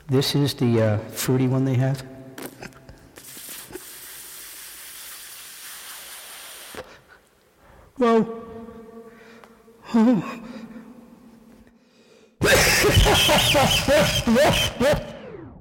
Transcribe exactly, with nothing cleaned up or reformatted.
This is the uh, fruity one they have. Whoa. Oh.